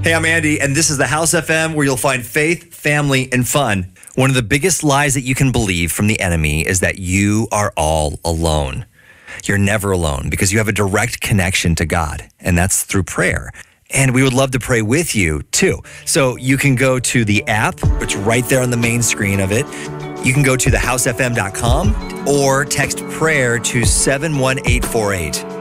Hey, I'm Andy, and this is the House FM, where you'll find faith, family, and fun. One of the biggest lies that you can believe from the enemy is that you are all alone. You're never alone because you have a direct connection to God, and that's through prayer. And we would love to pray with you, too. So you can go to the app, it's right there on the main screen of it. You can go to thehousefm.com or text prayer to 71848.